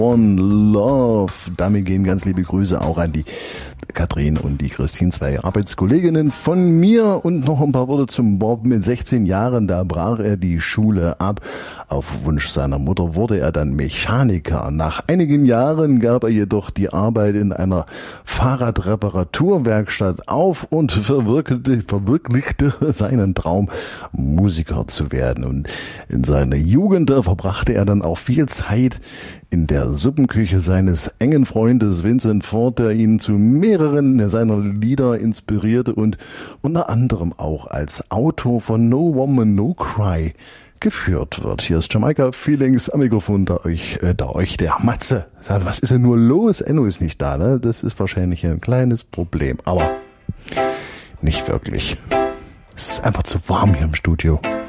One Love. Damit gehen ganz liebe Grüße auch an die Katrin und die Christine, 2 Arbeitskolleginnen von mir. Und noch ein paar Worte zum Bob. Mit 16 Jahren, da brach er die Schule ab. Auf Wunsch seiner Mutter wurde er dann Mechaniker. Nach einigen Jahren gab er jedoch die Arbeit in einer Fahrradreparaturwerkstatt auf und verwirklichte seinen Traum, Musiker zu werden. Und in seiner Jugend verbrachte er dann auch viel Zeit in der Suppenküche seines engen Freundes Vincent Ford, der ihn zu mehreren seiner Lieder inspirierte und unter anderem auch als Autor von No Woman No Cry geführt wird. Hier ist Jamaika Feelings am Mikrofon, da euch der Matze. Was ist denn nur los? Enno ist nicht da, ne? Das ist wahrscheinlich ein kleines Problem, aber nicht wirklich. Es ist einfach zu warm hier im Studio.